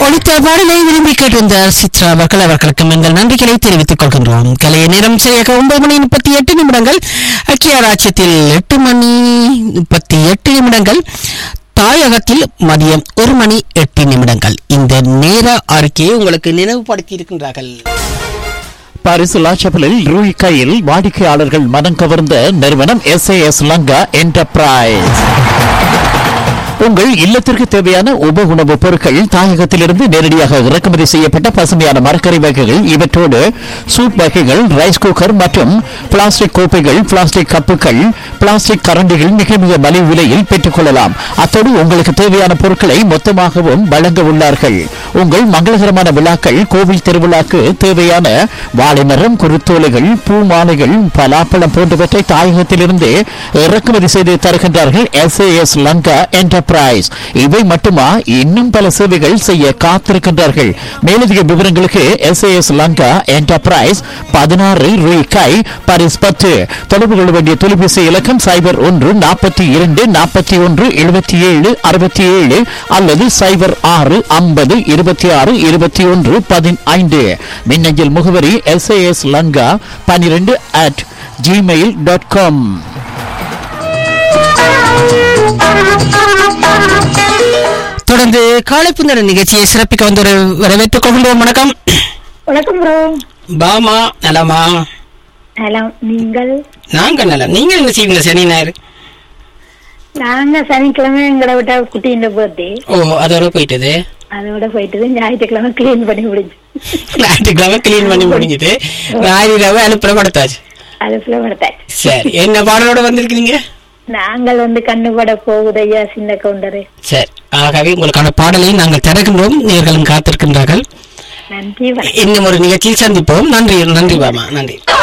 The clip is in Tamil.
ஒளித்த பாடலை விரும்பி கேட்டிருந்த சித்ரா அவர்களுக்கு எங்கள் நன்றிகளை தெரிவித்துக் கொள்கின்றோம். கலைய நேரம் சரியாக 9:38 ஐக்கிய ராஜ்யத்தில் 8:38 தாயகத்தில் மதியம் 1:08. இந்த நேர அறிக்கையை உங்களுக்கு நினைவுபடுத்தி இருக்கின்றார்கள். பாரிஸ் லாச்சபலில் ரூய் கையில் வாடிக்கையாளர்கள் மனம் கவர்ந்த நிறுவனம் SAS லங்கா என்டர்பிரைஸ். உங்கள் இல்லத்திற்கு தேவையான உப உணவுப் பொருட்கள் தாயகத்திலிருந்து நேரடியாக இறக்குமதி செய்யப்பட்ட பசுமையான மரக்கறி வகைகள், இவற்றோடு சூப் வகைகள், ரைஸ் குக்கர் மற்றும் பிளாஸ்டிக் கோப்பைகள், பிளாஸ்டிக் கப்புகள், பிளாஸ்டிக் கரண்டிகள் மிக மிக மலிவு விலையில் பெற்றுக் கொள்ளலாம். அத்தோடு உங்களுக்கு தேவையான பொருட்களை மொத்தமாகவும் வழங்க உள்ளார்கள். உங்கள் மங்களகரமான விழாக்கள், கோவில் திருவிழாக்கு தேவையான வாழைமரம், குருத்தோலைகள், பூ மாலைகள், பலாப்பழம் போன்றவற்றை தாயகத்திலிருந்து இறக்குமதி செய்து தருகின்றார்கள் SAS லங்கா என்டர்பிரைஸ். இவை மட்டுமா, இன்னும் பல சேவைகள் செய்ய காத்திருக்கின்றார்கள். மேலதிக விவரங்களுக்கு SAS லங்கா என்டர்பிரைஸ் 16 ரூய் கை, பாரிஸ் 10. தொடர்பு கொள்ள வேண்டிய தொலைபேசி இலக்கம் 0142417767 அல்லது 0650262115. மின்னஞ்சல் முகவரி SAS லங்கா 12@gmail.com. தொடர்ந்து காலை புந்தர நிகழ்ச்சியை சிறப்பிக்க வந்து வரவேற்றுக் கொள்கின்றோம். வணக்கம். வணக்கம் ப்ரோ. பாமா நலமா? நலம். நீங்கள்? நாங்க நலம். நீங்க என்ன செய்வீங்க சனி ஞாயிறு? நாங்க சனிக்கிழமை எங்களை விட்டா குட்டியின் பர்த்டே. ஓ, அதோட போயிட்டது. ஞாயிற்றுக்கிழமை கிளீன் பண்ணி முடிஞ்சு. ஞாயிற்றுக்கிழமை கிளீன் பண்ணி முடிஞ்சது. ஞாயிறு அனுப்பப்படுத்தாச்சு. சரி, என்ன பாடலோட வந்திருக்கீங்க? நாங்கள் கண்ணுபட போகுதையா சின்ன கவுண்டரே. சரி, ஆகவே உங்களுக்கான பாடலை நாங்கள் திறக்கின்றோம். நேர்களும் காத்திருக்கின்றார்கள். நன்றி. இன்னும் ஒரு நிகழ்ச்சியில் சந்திப்போம். நன்றி. நன்றி பாமா. நன்றி.